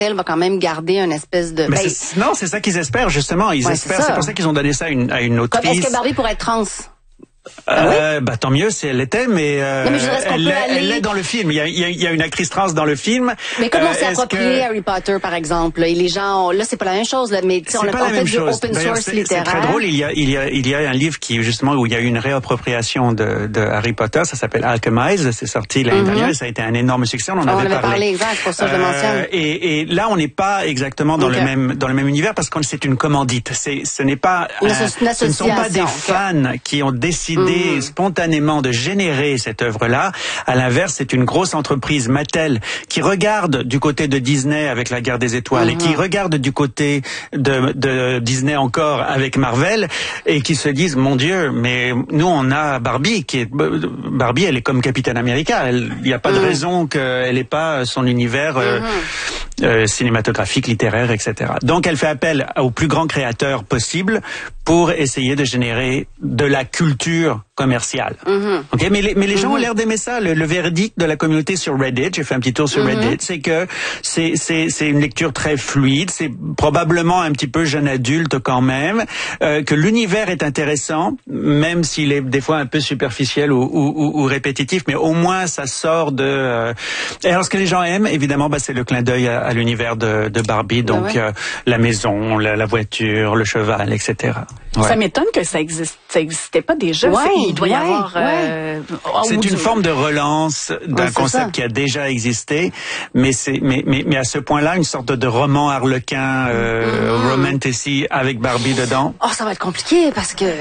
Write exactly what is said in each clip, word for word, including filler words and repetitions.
elle va quand même garder une espèce de... Mais ben, c'est, non, c'est ça qu'ils espèrent, justement. Ils ouais, espèrent, c'est, c'est pour ça qu'ils ont donné ça à une, à une autrice. Est-ce que Barbie pourrait être trans? Euh, bah tant mieux si elle l'était, mais, euh, non, mais je dirais, elle, l'est, aller... elle l'est dans le film. Il y a, il y a, il y a une actrice trans dans le film. Mais comment euh, on s'est approprié que... Harry Potter, par exemple? Et les gens, ont... là, c'est pas la même chose, là, mais on a en fait du open source c'est, littéraire. C'est très drôle. Il y a, il y a, il y a un livre qui justement où il y a eu une réappropriation de, de Harry Potter. Ça s'appelle Alchemize. C'est sorti l'année mm-hmm. dernière et ça a été un énorme succès. On en on avait, avait parlé. parlé, exact. Pour ça, je le mentionne. Euh, et, et là, on n'est pas exactement dans okay. le même dans le même univers parce que c'est une commandite. C'est, ce n'est pas, une, un, une ce ne sont pas des fans qui ont décidé mm. spontanément de générer cette œuvre-là. À l'inverse, c'est une grosse entreprise, Mattel, qui regarde du côté de Disney avec La Guerre des Étoiles mm-hmm. et qui regarde du côté de, de Disney encore avec Marvel et qui se disent, mon Dieu, mais nous on a Barbie qui est Barbie, elle est comme Capitaine America. Il n'y a pas mm. de raison qu'elle n'ait pas son univers euh, mm-hmm. euh, cinématographique, littéraire, et cetera. Donc elle fait appel aux plus grands créateurs possibles pour essayer de générer de la culture commerciale. Mm-hmm. Ok, mais les, mais les gens mm-hmm. ont l'air d'aimer ça. Le, le verdict de la communauté sur Reddit, j'ai fait un petit tour sur mm-hmm. Reddit, c'est que c'est c'est c'est une lecture très fluide, c'est probablement un petit peu jeune adulte quand même, euh, que l'univers est intéressant, même s'il est des fois un peu superficiel ou, ou, ou, ou répétitif, mais au moins ça sort de. Euh... Et alors ce que les gens aiment, évidemment, bah, c'est le clin d'œil à, à l'univers de, de Barbie, donc ah ouais. euh, la maison, la, la voiture, le cheval, et cetera. Ouais. Ça m'étonne que ça existe, ça existait pas déjà. Ouais, il doit ouais, y avoir. Ouais. Euh, c'est une du... forme de relance d'un ouais, concept ça. qui a déjà existé, mais c'est mais mais mais à ce point-là, une sorte de roman harlequin, euh, mm-hmm. romantasy avec Barbie dedans. Oh, ça va être compliqué parce que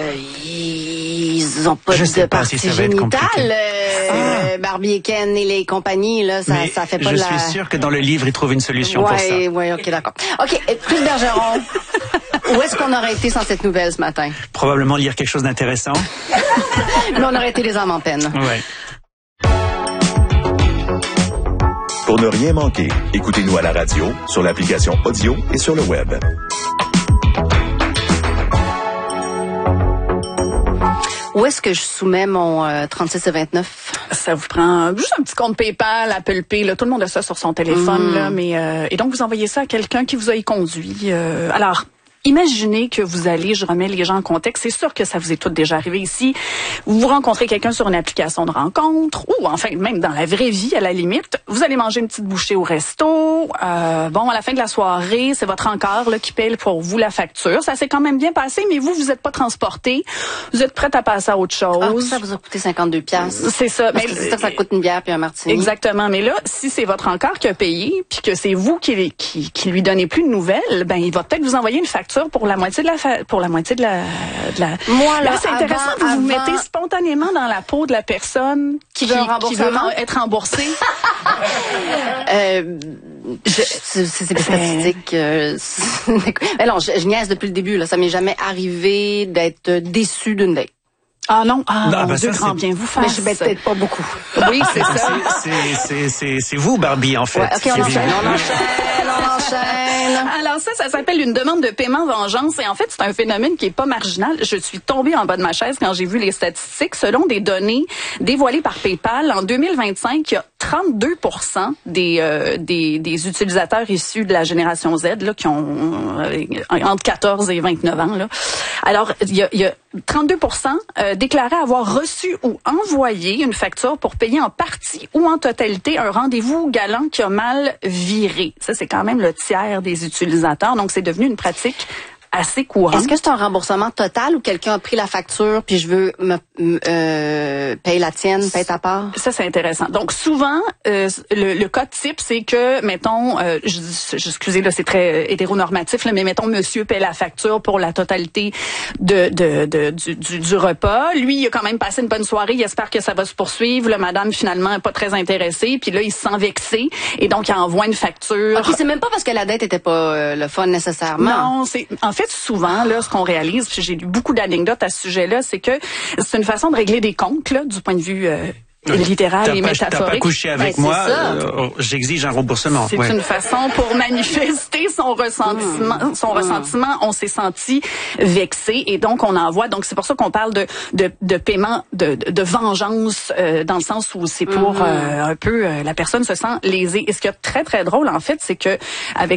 ils ont pas Je de partie si génitale. Euh, ah. Barbie et Ken et les compagnies là, ça mais ça fait pas je de la. Je suis sûr que dans le livre, ils trouvent une solution ouais, pour ça. Ouais, ouais, ok, d'accord. Ok, Chris Bergeron. Où est-ce qu'on aurait été sans cette nouvelle ce matin? Probablement lire quelque chose d'intéressant. Mais on aurait été les âmes en peine. Ouais. Pour ne rien manquer, écoutez-nous à la radio, sur l'application audio et sur le web. Où est-ce que je soumets mon euh, trente-six et vingt-neuf? Ça vous prend juste un petit compte PayPal, Apple Pay, là, tout le monde a ça sur son téléphone. Mm. Là, mais euh, et donc vous envoyez ça à quelqu'un qui vous a y conduit. Euh, alors, imaginez que vous allez, je remets les gens en contexte, c'est sûr que ça vous est tout déjà arrivé ici. Vous rencontrez quelqu'un sur une application de rencontre ou enfin même dans la vraie vie à la limite. Vous allez manger une petite bouchée au resto. Euh, bon, à la fin de la soirée, c'est votre encart là, qui paye pour vous la facture. Ça s'est quand même bien passé, mais vous, vous n'êtes pas transporté. Vous êtes prête à passer à autre chose. Ah, ça vous a coûté cinquante-deux piastres. C'est ça. Parce mais que c'est ça que ça coûte une bière puis un martini. Exactement. Mais là, si c'est votre encart qui a payé puis que c'est vous qui, qui, qui lui donnez plus de nouvelles, ben il va peut-être vous envoyer une facture pour la moitié de la fa- pour la moitié de la, de la... Moi là, là c'est avant, intéressant vous avant... vous mettez spontanément dans la peau de la personne qui, qui veut, qui veut être remboursée. euh, je, c'est, c'est des statistiques. Euh, mais non, je, je niaise depuis le début là, ça m'est jamais arrivé d'être déçue d'une date. Ah non, ah non, mon ben Dieu, ça, grand c'est... bien vous fasse. Mais je vais peut-être pas beaucoup. Oui, c'est ça. C'est, c'est, c'est, c'est, c'est vous, Barbie, en fait. Ouais, ok, on enchaîne, on enchaîne, on enchaîne. Alors ça, ça s'appelle une demande de paiement vengeance. Et en fait, c'est un phénomène qui est pas marginal. Je suis tombée en bas de ma chaise quand j'ai vu les statistiques. Selon des données dévoilées par PayPal, en deux mille vingt-cinq, il y a trente-deux pour cent des, euh, des, des utilisateurs issus de la génération Z là, qui ont euh, entre quatorze et vingt-neuf ans. Là. Alors, il y a, il y a trente-deux pour cent euh, déclaraient avoir reçu ou envoyé une facture pour payer en partie ou en totalité un rendez-vous galant qui a mal viré. Ça, c'est quand même le tiers des utilisateurs. Donc, c'est devenu une pratique assez courante. Est-ce que c'est un remboursement total ou quelqu'un a pris la facture puis je veux me euh, payer la tienne, paye ta part? Ça, c'est intéressant. Donc, souvent, euh, le, le cas type, c'est que, mettons, euh, je, je, excusez, là, c'est très hétéronormatif, là, mais mettons, monsieur paye la facture pour la totalité de, de, de du, du, du repas. Lui, il a quand même passé une bonne soirée. Il espère que ça va se poursuivre. La madame, finalement, n'est pas très intéressée. Puis là, il se sent vexé. Et donc, il envoie une facture. OK, c'est même pas parce que la dette était pas euh, le fun nécessairement. Non, c'est... En fait, souvent, là, ce qu'on réalise, puis j'ai lu beaucoup d'anecdotes à ce sujet-là, c'est que c'est une façon de régler des comptes, là, du point de vue euh, littéral t'as et pas, métaphorique. T'as pas couché avec ben, moi, euh, j'exige un remboursement. C'est ouais. une façon pour manifester son ressentiment. Mmh. Son mmh. ressentiment, on s'est senti vexé et donc on envoie. Donc c'est pour ça qu'on parle de de, de paiement, de, de, de vengeance, euh, dans le sens où c'est pour mmh. euh, un peu euh, la personne se sent lésée. Et ce qui est très très drôle en fait, c'est que avec